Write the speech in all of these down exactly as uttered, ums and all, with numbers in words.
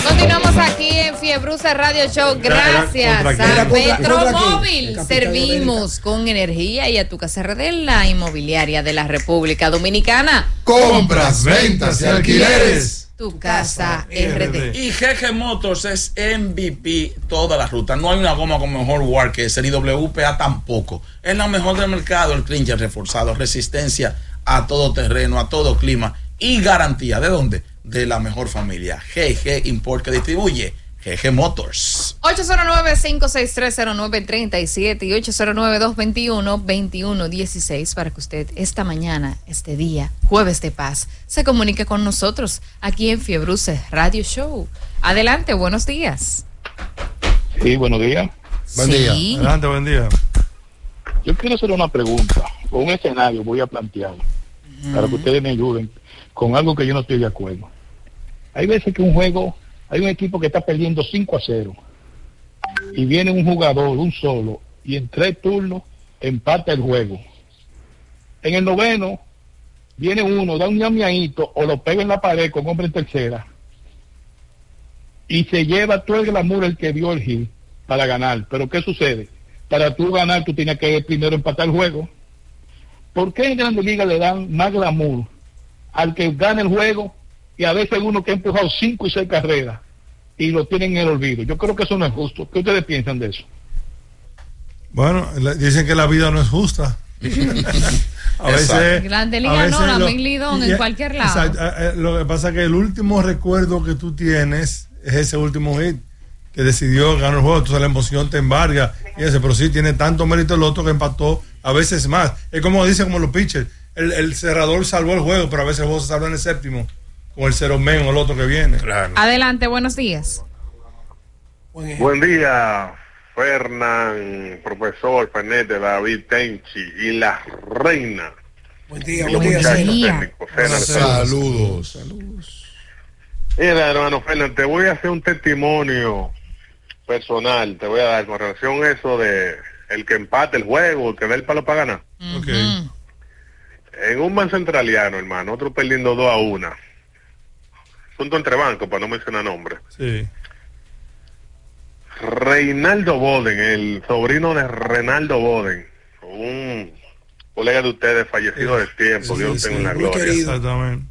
Continuamos aquí en Fiebruce Radio Show. Gracias a Petromóvil. Servimos con energía y a tu casa R D, la inmobiliaria de la República Dominicana. Compras, ventas y alquileres. Tu casa R D. Y G G Motors es M V P toda la ruta. No hay una goma con mejor wear que ese, ni W P A tampoco. Es la mejor del mercado. El clincher reforzado, resistencia a todo terreno, a todo clima y garantía. ¿De dónde? De la mejor familia. G G Import, que distribuye G G Motors. ocho cero nueve, cinco seis tres, cero nueve tres siete y ocho cero nueve, dos dos uno, dos uno uno seis para que usted esta mañana, este día, jueves de paz, se comunique con nosotros aquí en Fiebruce Radio Show. Adelante, buenos días. Sí, buenos días. Buen sí. día. Adelante, buen día. Yo quiero hacer una pregunta, con un escenario voy a plantear, uh-huh. para que ustedes me ayuden con algo que yo no estoy de acuerdo. Hay veces que un juego, hay un equipo que está perdiendo cinco a cero y viene un jugador, un solo, y en tres turnos empata el juego. En el noveno viene uno, da un ñamiadito o lo pega en la pared con hombre en tercera y se lleva todo el glamour el que dio el hit para ganar. Pero ¿qué sucede? Para tú ganar tú tienes que primero empatar el juego. ¿Por qué en Grandes Ligas le dan más glamour al que gana el juego y a veces uno que ha empujado cinco y seis carreras y lo tienen en el olvido? Yo creo que eso no es justo. ¿Qué ustedes piensan de eso? Bueno, dicen que la vida no es justa. A veces Grande Liga no, la Main Lidón en cualquier lado. Exacto. Lo que pasa es que el último recuerdo que tú tienes es ese último hit que decidió ganar el juego. Entonces la emoción te embarga y ese, pero sí tiene tanto mérito el otro que empató a veces más. Es como dicen como los pitchers, el, el cerrador salvó el juego, pero a veces el juego se salva en el séptimo con el cero men o el otro que viene. Claro. Adelante, buenos días. Buen día, Fernán, profesor Fernández, David Tenchi y la reina. Buen día, buen día. Saludos. Saludos. Saludos. Mira, hermano Fernández, te voy a hacer un testimonio personal, te voy a dar con relación a eso de el que empate el juego, el que dé el palo para ganar. Uh-huh. Okay. En un ban centraliano, hermano, otro perdiendo dos a una. Punto entre bancos, para no mencionar nombres. Sí. Reinaldo Boden, el sobrino de Reinaldo Boden, un colega de ustedes fallecido del tiempo, sí, Dios sí, tenga en la muy gloria. querido. Exactamente.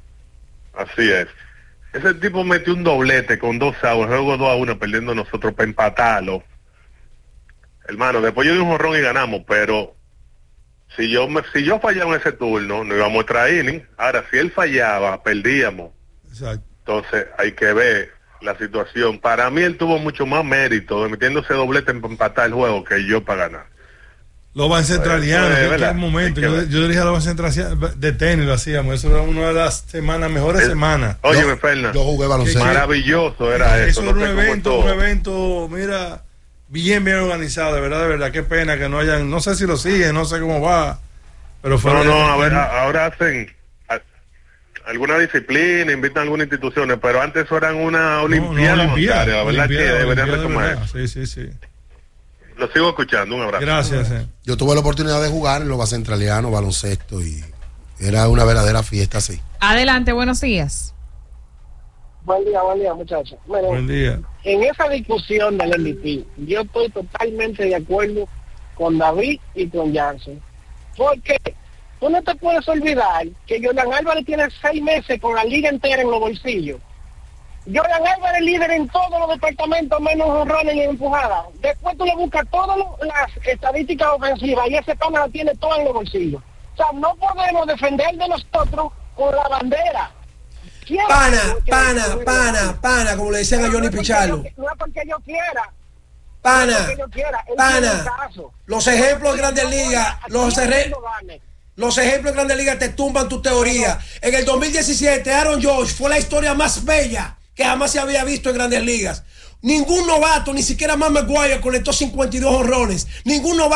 Así es. Ese tipo metió un doblete con dos outs, luego dos a uno, perdiendo nosotros para empatarlo. Hermano, después yo di un jorrón y ganamos, pero si yo me, si yo fallaba en ese turno, no íbamos a traer inning. Ahora, si él fallaba, perdíamos. Exacto. Entonces, hay que ver la situación. Para mí, él tuvo mucho más mérito de metiéndose doblete en empatar el juego que yo para ganar. Los van centralianos, Pues, en aquel momento, yo, yo dirigía los van centralianos de tenis, lo hacíamos, eso era una de las semanas, mejores El, semanas. Óyeme, Fernan, yo jugué baloncesto. Maravilloso era eso. Eso no era un sé cómo evento, todo. un evento, mira, bien, bien organizado, de verdad, de verdad, qué pena que no hayan, no sé si lo siguen, no sé cómo va, pero fue... No, no, a ver, a, ahora hacen a, alguna disciplina, invitan a algunas instituciones, pero antes eso eran una olimpiada, no, no, olimpiada, la verdad que deberían retomar eso. Sí, sí, sí. Lo sigo escuchando, un abrazo. Gracias. Eh. Yo tuve la oportunidad de jugar en los centralianos, baloncesto, y era una verdadera fiesta, sí. Adelante, buenos días. Buen día, buen día, muchachos. Bueno, Buen día. en esa discusión del M V P, yo estoy totalmente de acuerdo con David y con Jansen. Porque tú no te puedes olvidar que Jordan Álvarez tiene seis meses con la liga entera en los bolsillos. Jordan Álvarez es líder en todos los departamentos menos honrones y empujadas. Después tú le buscas todas las estadísticas ofensivas y ese pana la tiene toda en los bolsillos. O sea, no podemos defender de nosotros con la bandera. Pana, pana, pana, pana, como le decían a Johnny Pichardo. No es porque yo quiera. Pana, no es porque yo quiera, pana. Los ejemplos de Grandes Ligas, los, los ejemplos de Grandes Ligas te tumban tu teoría. En el dos mil diecisiete, Aaron Judge fue la historia más bella que jamás se había visto en Grandes Ligas. Ningún novato, ni siquiera Matt McGwire, conectó cincuenta y dos honrones. Ningún novato